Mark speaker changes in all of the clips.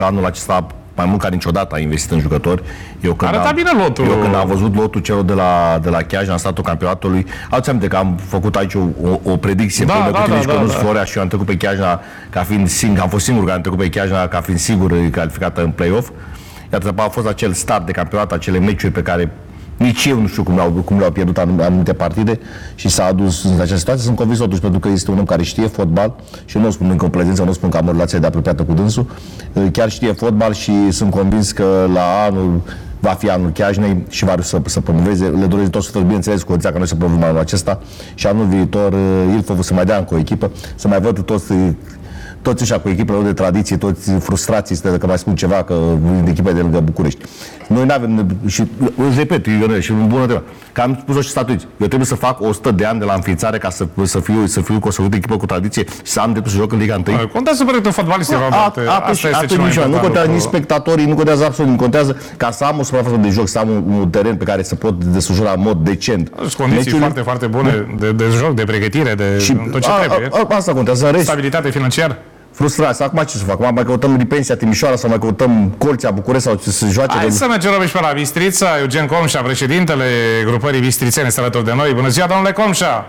Speaker 1: anul acesta mai mult ca niciodată a investit în jucători.
Speaker 2: Arăta bine lotul.
Speaker 1: Eu când am văzut lotul celor de la Chiajna în startul campionatului, aduți aminte că am făcut aici o predicție cu Ionuț Florea și eu am trecut pe Chiajna ca fiind singur, am fost singur care am trecut pe Chiajna ca fiind sigur calificată în play-off. Iată, a fost acel start de campionat, acele meciuri pe care nici eu nu știu cum le-au pierdut anumite partide și s-a adus în această situație. Sunt convins totuși pentru că este un om care știe fotbal și nu o spun în complezență, nu spun că am o relație de apropiată cu dânsul. Chiar știe fotbal și sunt convins că la anul va fi anul Chiajnei și va să promoveze. Le doresc tot sufletul, bineînțeles, cu condiția că noi să promovăm anul acesta și anul viitor Ilfov să mai dea încă o echipă, să mai văd toți ăștia cu echipele lor de tradiție, toți frustrații, că mai spun ceva, că de echipe de lângă București. Noi nu avem, și îți repet, Ionel, și în bună temă, că am spus-o și statuiți. Eu trebuie să fac 100 de ani de la înființare ca să fiu cu o echipă cu tradiție și să am dreptul să joc în Liga 1.
Speaker 2: Contează proiectul fotbalistic, Robert. Asta este cel mai important.
Speaker 1: Nu contează nici spectatorii, nu contează absolut, nu contează ca să am o suprafață de joc, să am un teren pe care să pot desfășura în mod decent.
Speaker 2: Condiții foarte, foarte bune de joc, de pregătire, de tot ce trebuie.
Speaker 1: Asta contează.
Speaker 2: Stabilitate financiară.
Speaker 1: Frustrați. Acum ce să fac? Mai căutăm Lipensia Timișoara sau mai căutăm Colțea București sau ce să joace?
Speaker 2: Hai să mergem, Robert, și pe la Bistrița. Eugen Comșa, președintele grupării bistrițene, este alături de noi. Bună ziua, domnule Comșa!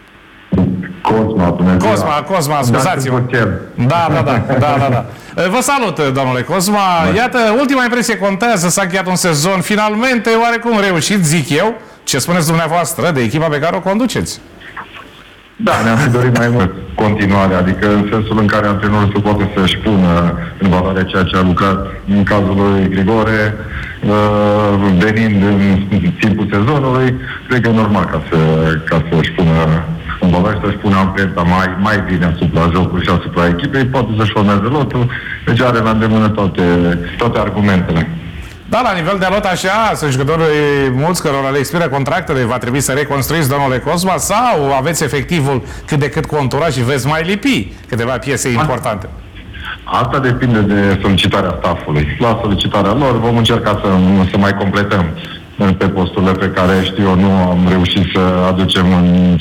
Speaker 2: Cosma, scuzați-mă. Da. Vă salut, domnule Cosma. Iată, ultima impresie contează, s-a încheiat un sezon finalmente oarecum reușit, zic eu. Ce spuneți dumneavoastră de echipa pe care o conduceți?
Speaker 3: Da, ne-am fi dorit mai mult continuare, adică în sensul în care antrenorul se poate să-și pună în valoare ceea ce a lucrat în cazul lui Grigore, venind în timpul sezonului, cred că e normal ca să-și pună în valoare, să-și pună amprenta mai bine asupra jocului și asupra echipei, poate să-și formeze lotul, deci are la îndemână toate argumentele.
Speaker 2: Da, la nivel de lot așa, sunt jucători mulți cărora le expiră contractele, va trebui să reconstruiți, domnule Cosma, sau aveți efectivul cât de cât conturat și veți mai lipi câteva piese importante?
Speaker 3: Asta depinde de solicitarea staffului. La solicitarea lor vom încerca să mai completăm pe posturile pe care, știu eu, nu am reușit să aducem în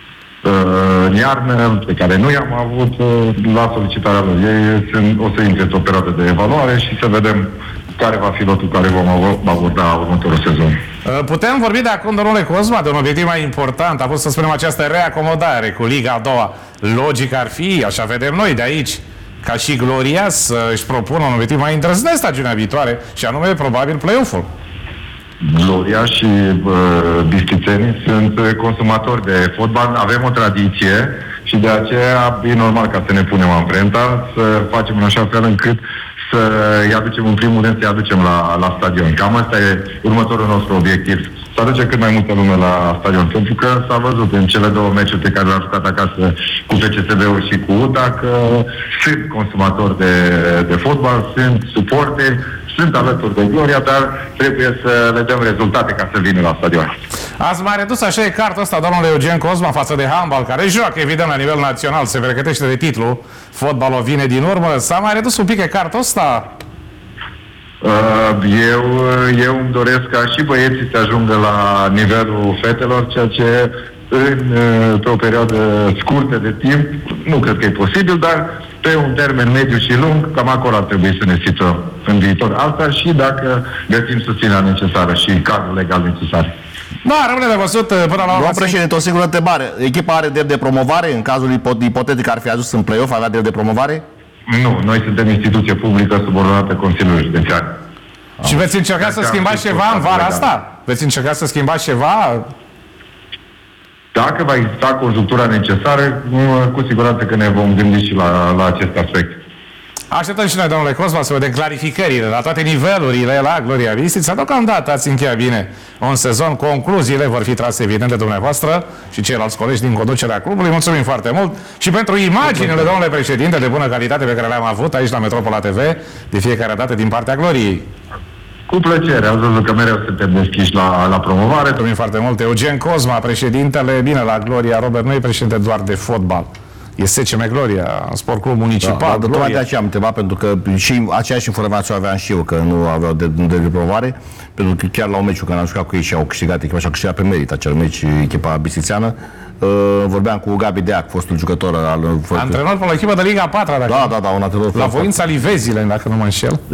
Speaker 3: iarnă, pe care nu i-am avut la solicitarea lor. Ei o să intre într-o perioadă de evaluare și să vedem care va fi lotul care vom aborda următorul sezon.
Speaker 2: Putem vorbi de acum, domnule Cosma, de un obiectiv mai important, a fost, să spunem, această reacomodare cu Liga a doua. Logic ar fi, așa vedem noi de aici, ca și Gloria să își propună un obiectiv mai interesant stagiunea viitoare, și anume, probabil, play-off-ul.
Speaker 3: Gloria și bistrițenii sunt consumatori de fotbal, avem o tradiție și de aceea e normal ca să ne punem amprenta, să facem în așa fel încât să-i aducem, în primul rând, să-i aducem la stadion. Cam asta e următorul nostru obiectiv. Să aduce cât mai multă lume la stadion. Pentru că s-a văzut în cele două meciuri pe care le-am jucat acasă cu FCSB-ul și cu UTA că sunt consumatori de fotbal, sunt suporteri, sunt alături de Gloria, dar trebuie să le dăm rezultate ca să vină la stadion.
Speaker 2: Ați mai redus așa cartul ăsta, domnule Eugen Cosma, față de handbal, care joacă, evident, la nivel național, se pregătește de titlu, fotbalul vine din urmă. S-a mai redus un pic cartul ăsta?
Speaker 3: Eu îmi doresc ca și băieții să ajungă la nivelul fetelor, ceea ce pe o perioadă scurtă de timp nu cred că e posibil, dar pe un termen mediu și lung, cam acolo ar trebui să ne situăm în viitor. Asta și dacă găsim susținerea necesară și cadrul legal necesar.
Speaker 2: Da, rămâne de văzut până la urmă.
Speaker 1: Domnul președinte, o singură întrebare. Echipa are drept de promovare? În cazul ipotetic ar fi ajuns în play-off, avea drept de promovare?
Speaker 3: Nu, noi suntem instituție publică subordonată Consiliului Județean.
Speaker 2: Și veți încerca să schimbați ceva în vara asta? Veți încerca să schimbați ceva?
Speaker 3: Dacă va exista conjunctura necesară, cu siguranță că ne vom gândi și la acest aspect.
Speaker 2: Așteptăm și noi, domnule Cosma, să vedem clarificările la toate nivelurile la Gloria Bistrița. Deocamdată ați încheiat bine un sezon. Concluziile vor fi trase evident de dumneavoastră și ceilalți colegi din conducerea clubului. Mulțumim foarte mult și pentru imaginile, domnule președinte, de bună calitate pe care le-am avut aici la Metropola TV de fiecare dată din partea Gloriei.
Speaker 3: Cu plăcere, am văzut că mereu suntem deschiși la promovare.
Speaker 2: Mulțumim foarte mult. Eugen Cosma, președintele, bine, la Gloria, Robert, nu e președinte doar de fotbal. E SCM Gloria, Sport Club Municipal,
Speaker 1: da, tocmai de aceea am întrebat, pentru că și aceeași informație aveam și eu, că nu aveau de promovare, pentru că chiar la un meciu, când am jucat cu ei și au câștigat echipa și au câștigat pe merit acel meci, echipa bistrițeană, vorbeam cu Gabi Deac, fostul jucător al...
Speaker 2: Antrenor pe la echipa de Liga 4,
Speaker 1: Da, un antrenor.
Speaker 2: la Voința Livezile, dacă nu mă înșel.